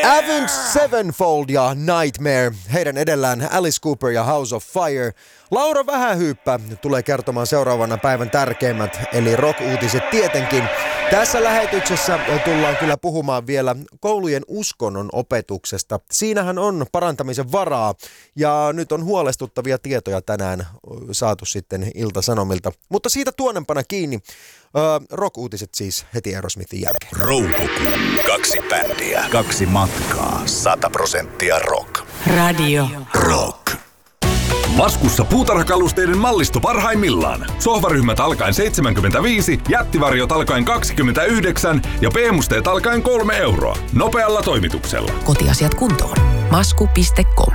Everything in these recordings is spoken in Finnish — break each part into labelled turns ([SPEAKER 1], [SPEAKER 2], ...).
[SPEAKER 1] Avenged Sevenfold ja Nightmare. Heidän edellään Alice Cooper ja House of Fire. Laura Vähähyyppä tulee kertomaan seuraavana päivän tärkeimmät, eli rock-uutiset tietenkin. Tässä lähetyksessä tullaan kyllä puhumaan vielä koulujen uskonnon opetuksesta. Siinähän on parantamisen varaa ja nyt on huolestuttavia tietoja tänään saatu sitten Ilta-Sanomilta. Mutta siitä tuonempana kiinni. Rock-uutiset siis heti Aerosmithin jälkeen.
[SPEAKER 2] Roukukuu. 2 bändiä. 2 matkaa. 100% rock.
[SPEAKER 3] Radio
[SPEAKER 2] Rock. Maskussa puutarhakalusteiden mallisto parhaimmillaan. Sohvaryhmät alkaen 75, jättivarjot alkaen 29 ja B-musteet alkaen 3 euroa. Nopealla toimituksella.
[SPEAKER 3] Kotiasiat kuntoon. Masku.com.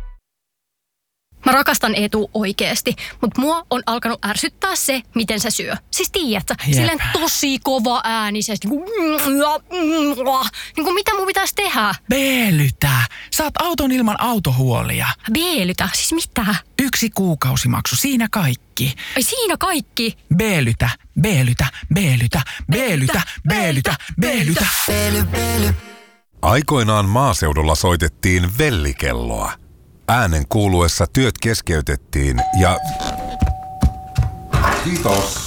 [SPEAKER 4] Mä rakastan Eetu oikeesti, mutta mua on alkanut ärsyttää se, miten se syö. Siis tiedätkö, silleen tosi kova äänisesti. Niin kuin mitä mun pitäisi tehdä?
[SPEAKER 5] Beelytä. Saat auton ilman autohuolia.
[SPEAKER 4] Beelytä? Siis mitä?
[SPEAKER 5] 1 kuukausimaksu, siinä kaikki.
[SPEAKER 4] Ai siinä kaikki?
[SPEAKER 5] Beelytä, beelytä, beelytä, beelytä, beelytä, beelytä.
[SPEAKER 2] Aikoinaan maaseudulla soitettiin vellikelloa. Äänen kuuluessa työt keskeytettiin ja... Kiitos.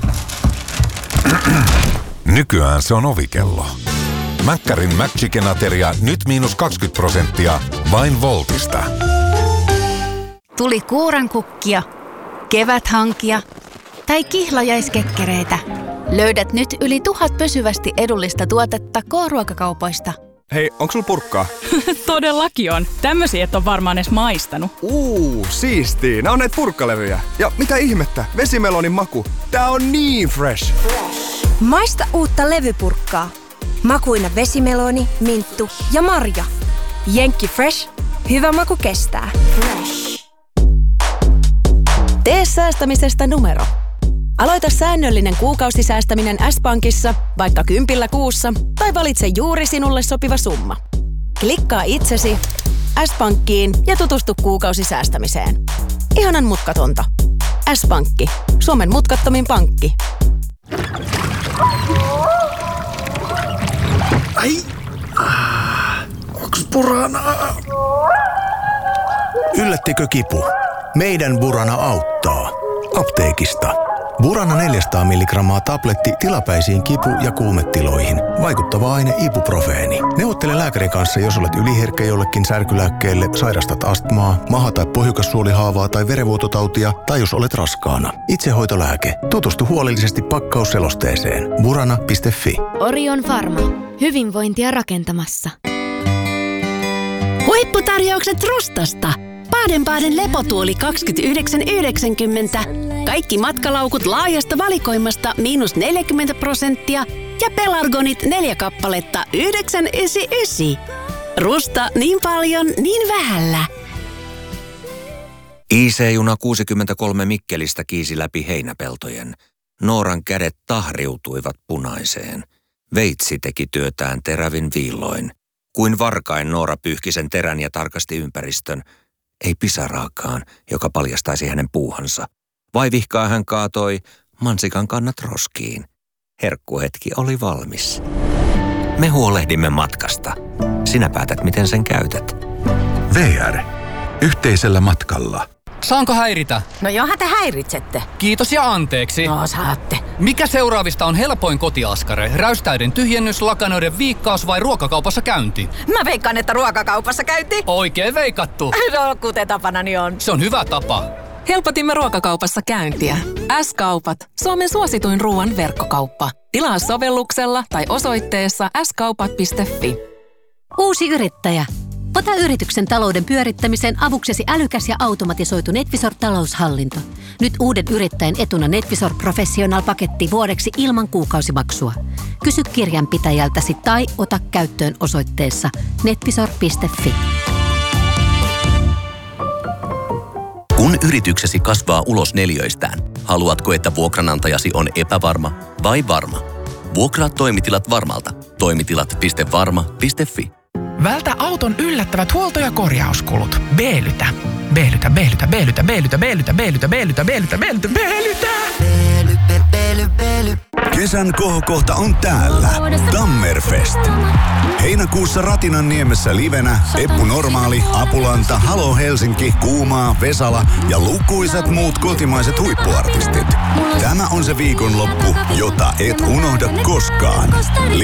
[SPEAKER 2] Nykyään se on ovikello. Mäkkärin McChicken-ateria nyt -20% vain Voltista.
[SPEAKER 6] Tuli kuurankukkia, keväthankia tai kihlajaiskekkereitä. Löydät nyt yli 1000 pysyvästi edullista tuotetta K-ruokakaupoista.
[SPEAKER 7] Hei, onko sulla purkkaa?
[SPEAKER 8] Todellakin on. Tämmösiä et ole varmaan edes maistanut.
[SPEAKER 7] Siistii. Nää on näitä purkkalevyjä. Ja mitä ihmettä? Vesimelonin maku. Tää on niin fresh.
[SPEAKER 9] Maista uutta levypurkkaa. Makuina vesimeloni, minttu ja marja. Jenkki Fresh. Hyvä maku kestää.
[SPEAKER 10] Tee säästämisestä numero. Aloita säännöllinen kuukausisäästäminen S-Pankissa vaikka 10 kuussa tai valitse juuri sinulle sopiva summa. Klikkaa itsesi S-Pankkiin ja tutustu kuukausisäästämiseen. Ihanan mutkatonta. S-Pankki. Suomen mutkattomin pankki.
[SPEAKER 11] Ai! Onks Burana? Yllättikö kipu? Meidän Burana auttaa. Apteekista. Burana 400 mg tabletti tilapäisiin kipu- ja kuumetiloihin. Vaikuttava aine ibuprofeeni. Neuvottele lääkärin kanssa, jos olet yliherkkä jollekin särkylääkkeelle, sairastat astmaa, maha- tai pohjukassuolihaavaa tai verenvuototautia, tai jos olet raskaana. Itsehoitolääke. Tutustu huolellisesti pakkausselosteeseen. Burana.fi.
[SPEAKER 6] Orion Pharma. Hyvinvointia rakentamassa.
[SPEAKER 10] Huipputarjoukset Rustasta. Baden-Baden lepotuoli 29,90. Kaikki matkalaukut laajasta valikoimasta -40% ja pelargonit 4 kappaletta 9,99. Rusta niin paljon, niin vähällä.
[SPEAKER 12] IC-juna 63 Mikkelistä kiisi läpi heinäpeltojen. Nooran kädet tahriutuivat punaiseen. Veitsi teki työtään terävin viilloin. Kuin varkain Noora pyyhki sen terän ja tarkasti ympäristön. Ei pisaraakaan, joka paljastaisi hänen puuhansa. Vaivihkaa hän kaatoi mansikan kannat roskiin. Herkkuhetki oli valmis. Me huolehdimme matkasta. Sinä päätät, miten sen käytät.
[SPEAKER 2] VR. Yhteisellä matkalla.
[SPEAKER 13] Saanko häiritä?
[SPEAKER 3] No johan te häiritsette.
[SPEAKER 13] Kiitos ja anteeksi.
[SPEAKER 3] No saatte.
[SPEAKER 13] Mikä seuraavista on helpoin kotiaskare? Räystäiden tyhjennys, lakanoiden viikkaus vai ruokakaupassa käynti?
[SPEAKER 3] Mä veikkaan, että ruokakaupassa käynti.
[SPEAKER 13] Oikein veikattu.
[SPEAKER 3] No kuten tapanani on.
[SPEAKER 13] Se on hyvä tapa.
[SPEAKER 14] Helpotimme ruokakaupassa käyntiä. S-kaupat. Suomen suosituin ruoan verkkokauppa. Tilaa sovelluksella tai osoitteessa skaupat.fi.
[SPEAKER 15] Uusi yrittäjä. Ota yrityksen talouden pyörittämiseen avuksesi älykäs ja automatisoitu NetVisor-taloushallinto. Nyt uuden yrittäjän etuna NetVisor Professional-paketti vuodeksi ilman kuukausimaksua. Kysy kirjanpitäjältäsi tai ota käyttöön osoitteessa netvisor.fi.
[SPEAKER 16] Kun yrityksesi kasvaa ulos neliöistään, haluatko, että vuokranantajasi on epävarma vai varma? Vuokraa toimitilat Varmalta. Toimitilat.varma.fi.
[SPEAKER 5] Vältä auton yllättävät huolto- ja korjauskulut. Beelytä. Beelytä, beelytä, beelytä, beelytä, beelytä, beelytä, beelytä, beelytä, beelytä, beelytä.
[SPEAKER 2] Kesän kohokohta on täällä. Tammerfest. Heinäkuun
[SPEAKER 17] Lokakuussa Ratinanniemessä livenä Eppu Normaali, Apulanta, Halo Helsinki, Kuumaa, Vesala ja lukuisat muut kotimaiset huippuartistit. Tämä on se viikonloppu, jota et unohda koskaan.